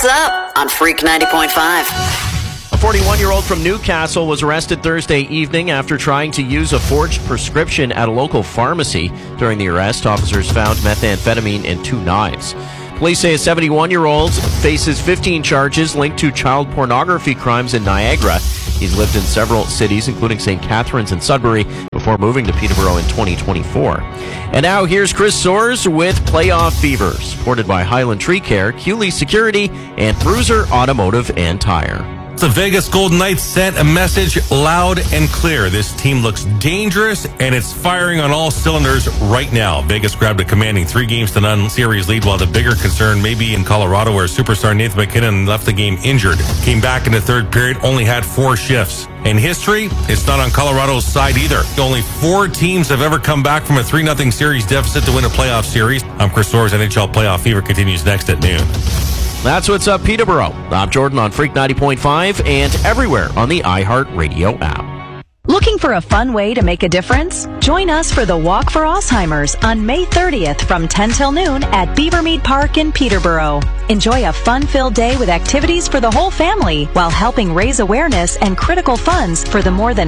What's up on Freak 90.5? A 41-year-old from Newcastle was arrested Thursday evening after trying to use a forged prescription at a local pharmacy. During the arrest, officers found methamphetamine and 2 knives. Police say a 71-year-old faces 15 charges linked to child pornography crimes in Niagara. He's lived in several cities, including St. Catharines and Sudbury, before moving to Peterborough in 2024. And now here's Chris Soares with Playoff Fever, supported by Highland Tree Care, Cooley Security, and Bruiser Automotive and Tire. The Vegas Golden Knights sent a message loud and clear. This team looks dangerous, and it's firing on all cylinders right now. Vegas grabbed a commanding 3-0 series lead, while the bigger concern may be in Colorado, where superstar Nathan MacKinnon left the game injured. Came back in the third period, only had 4 shifts. In history, it's not on Colorado's side either. Only 4 teams have ever come back from a 3-0 series deficit to win a playoff series. I'm Chris Soares. NHL Playoff Fever continues next at noon. That's what's up, Peterborough. I'm Jordan on Freak 90.5 and everywhere on the iHeartRadio app. Looking for a fun way to make a difference? Join us for the Walk for Alzheimer's on May 30th from 10 till noon at Beavermead Park in Peterborough. Enjoy a fun-filled day with activities for the whole family while helping raise awareness and critical funds for the more than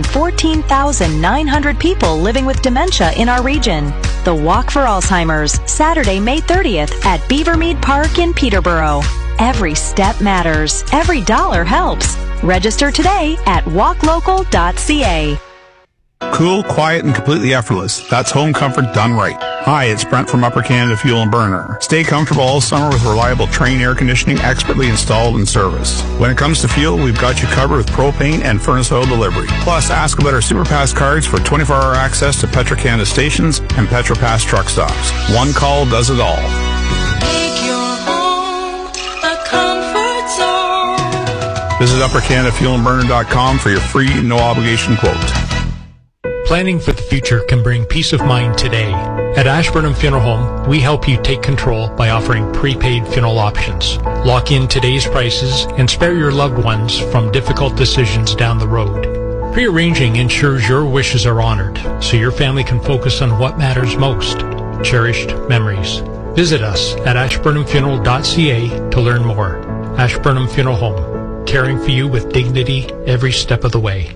14,900 people living with dementia in our region. The Walk for Alzheimer's, Saturday, May 30th at Beavermead Park in Peterborough. Every step matters. Every dollar helps. Register today at walklocal.ca. Cool, quiet, and completely effortless. That's home comfort done right. Hi, it's Brent from Upper Canada Fuel and Burner. Stay comfortable all summer with reliable Trane air conditioning expertly installed and serviced. When it comes to fuel, we've got you covered with propane and furnace oil delivery. Plus, ask about our SuperPass cards for 24-hour access to Petro-Canada stations and PetroPass truck stops. One call does it all. Make your home a comfort zone. Visit UpperCanadaFuelandBurner.com for your free, no-obligation quote. Planning for the future can bring peace of mind today. At Ashburnham Funeral Home, we help you take control by offering prepaid funeral options. Lock in today's prices and spare your loved ones from difficult decisions down the road. Prearranging ensures your wishes are honored, so your family can focus on what matters most, cherished memories. Visit us at ashburnhamfuneral.ca to learn more. Ashburnham Funeral Home, caring for you with dignity every step of the way.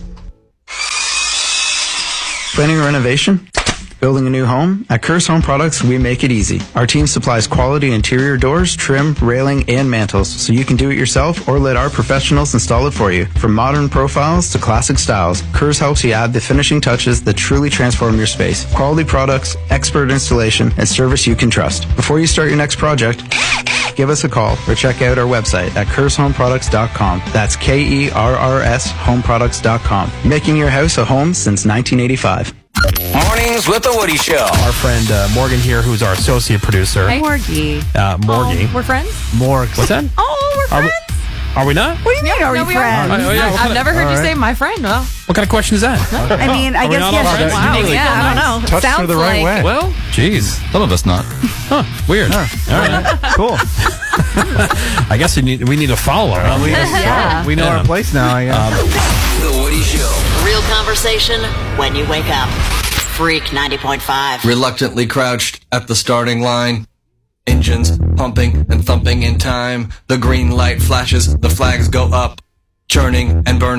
Planning a renovation? Building a new home? At Curse Home Products, we make it easy. Our team supplies quality interior doors, trim, railing, and mantles, so you can do it yourself or let our professionals install it for you. From modern profiles to classic styles, Curse helps you add the finishing touches that truly transform your space. Quality products, expert installation, and service you can trust. Before you start your next project, give us a call or check out our website at cursehomeproducts.com. That's KERRS homeproducts.com. Making your house a home since 1985. Mornings with the Woody Show. Our friend Morgan here, who's our associate producer. Hi, Morgie. Morgie. Oh, we're friends? What's that? Oh, we're friends. Are we not? What do you mean, are we friends? I've never heard you say my friend. Well, what kind of question is that? I mean, I guess yes. Wow. Yeah, I don't know. Touched Sounds her the right way. Well, geez, some of us not. Huh, weird. All right, cool. I guess we need a follower. We know our place now. The Woody Show. Real conversation when you wake up. Freak 90.5. Reluctantly crouched at the starting line. Engines pumping and thumping in time. The green light flashes, the flags go up. Churning and burning.